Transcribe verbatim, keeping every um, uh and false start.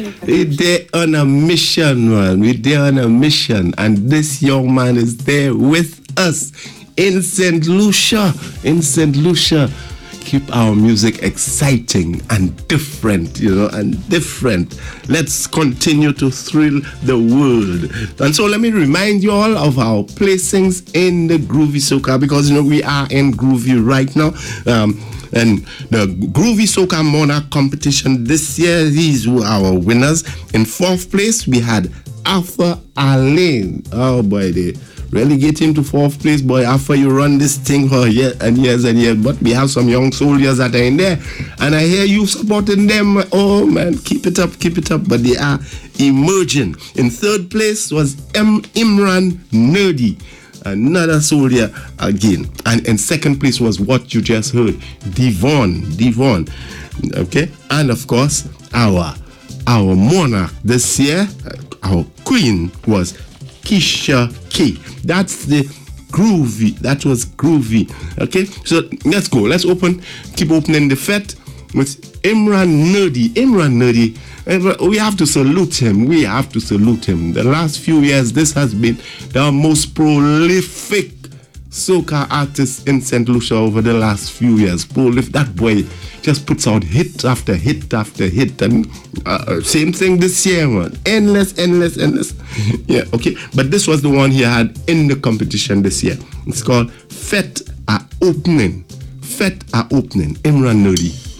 We there on a mission, man. We there on a mission, and this young man is there with us in Saint Lucia. In Saint Lucia, keep our music exciting and different, you know, and different. Let's continue to thrill the world. And so let me remind you all of our placings in the Groovy Soca, because, you know, we are in Groovy right now. Um, and the Groovy Soca Monarch competition this year, these were our winners. In fourth place, we had Arthur Alain. Oh boy, they relegate him to fourth place, boy, after you run this thing for years and years and years. But we have some young soldiers that are in there, and I hear you supporting them. Oh man, keep it up, keep it up. But they are emerging. In third place was M. Imran Nerdy, another soldier again. And in second place was what you just heard, Devon, Devon. Okay, and of course our our monarch this year, our queen, was Keisha K. That's the Groovy. That was Groovy. Okay, so let's go. Let's open. Keep opening the fete with Imran Nerdy. Imran Nerdy. We have to salute him. We have to salute him. The last few years, this has been the most prolific soca artist in Saint Lucia over the last few years. Prolific. That boy just puts out hit after hit after hit, and uh, same thing this year, man. Endless, endless, endless. Yeah, okay. But this was the one he had in the competition this year. It's called Fete à Opening. Fete à Opening. Imran Nerdy.